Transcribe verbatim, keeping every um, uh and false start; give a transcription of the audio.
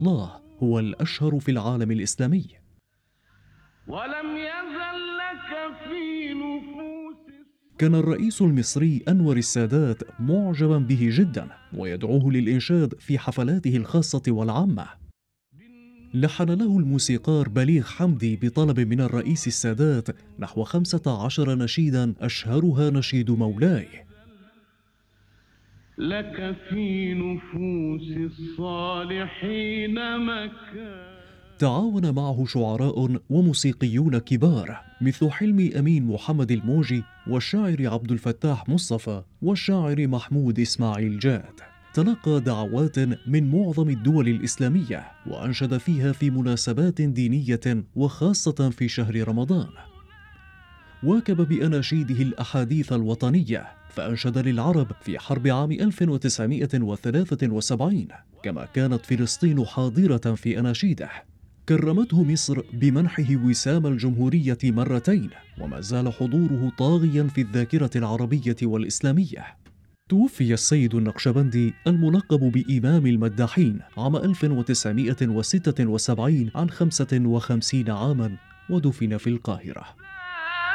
الله هو الأشهر في العالم الإسلامي. ولم يزل لك في نفوس. كان الرئيس المصري أنور السادات معجبا به جدا ويدعوه للإنشاد في حفلاته الخاصة والعامة. لحن له الموسيقار بليغ حمدي بطلب من الرئيس السادات نحو خمسة عشر نشيدا أشهرها نشيد مولاي. لك في نفوس الصالحين مكان. تعاون معه شعراء وموسيقيون كبار مثل حلمي أمين محمد الموجي والشاعر عبد الفتاح مصطفى والشاعر محمود إسماعيل جاد. تلقى دعوات من معظم الدول الإسلامية وأنشد فيها في مناسبات دينية وخاصة في شهر رمضان. واكب بأناشيده الأحاديث الوطنية فأنشد للعرب في حرب عام ألف وتسعمائة وثلاثة وسبعين، كما كانت فلسطين حاضرة في أناشيده. كرمته مصر بمنحه وسام الجمهورية مرتين وما زال حضوره طاغيا في الذاكرة العربية والإسلامية. توفي السيد النقشبندي الملقب بإمام المداحين عام ألف وتسعمائة وستة وسبعين عن خمسة وخمسين عاما ودفن في القاهرة.